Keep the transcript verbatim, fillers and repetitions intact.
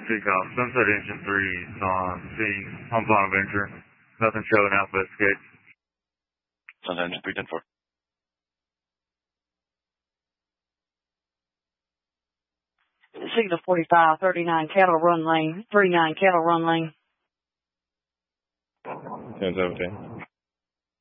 Speak off. Sunset Engine three is on seeing home plan Avenger. Nothing showing Alpha Escape. Sunset Engine three ten four. Signal forty-five, thirty-nine cattle run lane, thirty-nine cattle run lane. ten seventeen.